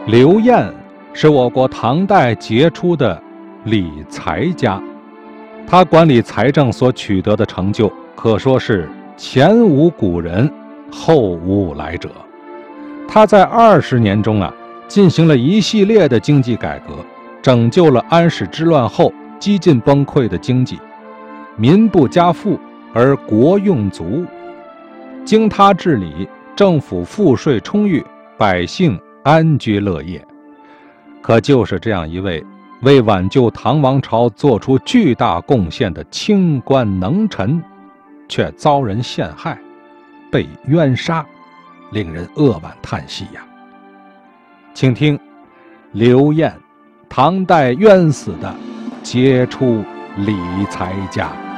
刘晏是我国唐代杰出的理财家，他管理财政所取得的成就，可说是前无古人，后无来者。他在20年中进行了一系列的经济改革，拯救了安史之乱后几近崩溃的经济，民不加富而国用足。经他治理，政府赋税充裕，百姓安居乐业。可就是这样一位为挽救唐王朝做出巨大贡献的清官能臣，却遭人陷害，被冤杀，令人扼腕叹息呀。请听刘晏，唐代冤死的杰出理财家。